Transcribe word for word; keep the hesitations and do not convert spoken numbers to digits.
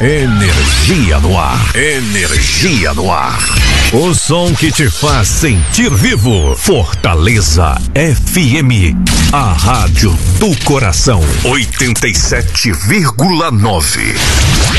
Energia no ar. Energia no ar. O som que te faz sentir vivo. Fortaleza F M. A rádio do coração. oitenta e sete vírgula nove.